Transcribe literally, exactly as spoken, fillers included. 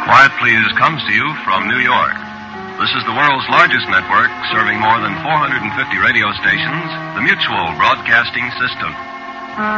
Quiet Please comes to you from New York. This is the world's largest network, serving more than four hundred fifty radio stations, the Mutual Broadcasting System.